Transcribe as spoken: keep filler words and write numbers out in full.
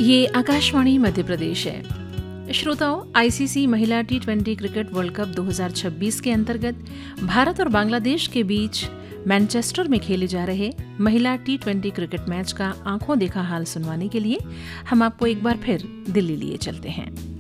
ये आकाशवाणी मध्य प्रदेश है। श्रोताओं, आईसीसी महिला T twenty cricket world cup दो हज़ार छब्बीस के अंतर्गत भारत और बांग्लादेश के बीच मैनचेस्टर में खेले जा रहे महिला टी ट्वेंटी क्रिकेट मैच का आंखों देखा हाल सुनवाने के लिए हम आपको एक बार फिर दिल्ली लिए चलते हैं।